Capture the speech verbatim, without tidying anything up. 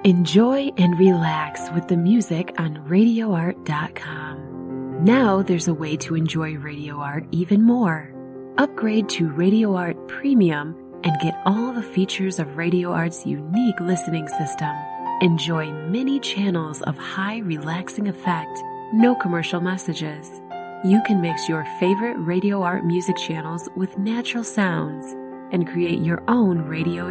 Enjoy and relax with the music on radio art dot com. Now there's a way to enjoy Radio Art even more. Upgrade to Radio Art Premium and get all the features of Radio Art's unique listening system. Enjoy many channels of high relaxing effect, no commercial messages. You can mix your favorite Radio Art music channels with natural sounds and create your own radio